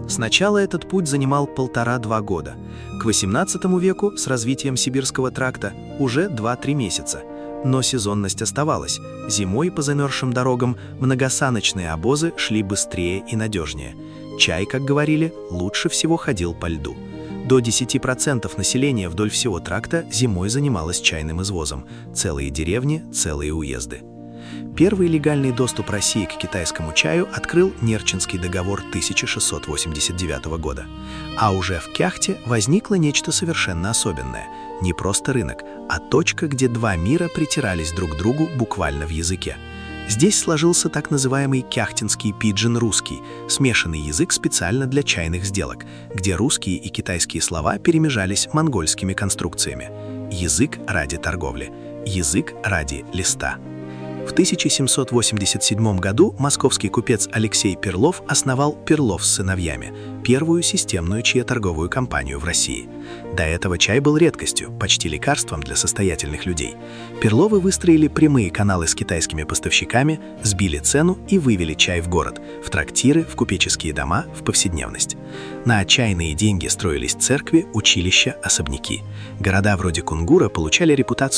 Сначала этот путь занимал 1,5–2 года. К XVIII веку с развитием Сибирского тракта уже 2–3 месяца. Но сезонность оставалась. Зимой по замерзшим дорогам многосаночные обозы шли быстрее и надежнее. Чай, как говорили, лучше всего ходил по льду. До 10% населения вдоль всего тракта зимой занималось чайным извозом. Целые деревни, целые уезды. Первый легальный доступ России к китайскому чаю открыл Нерчинский договор 1689 года. А уже в Кяхте возникло нечто совершенно особенное. Не просто рынок, а точка, где два мира притирались друг к другу буквально в языке. Здесь сложился так называемый кяхтинский пиджин-русский, смешанный язык специально для чайных сделок, где русские и китайские слова перемежались монгольскими конструкциями. Язык ради торговли, язык ради листа. В 1787 году московский купец Алексей Перлов основал «Перлов с сыновьями», первую системную чаеторговую компанию в России. До этого чай был редкостью, почти лекарством для состоятельных людей. Перловы выстроили прямые каналы с китайскими поставщиками, сбили цену и вывели чай в город, в трактиры, в купеческие дома, в повседневность. На чайные деньги строились церкви, училища, особняки. Города вроде Кунгура получали репутацию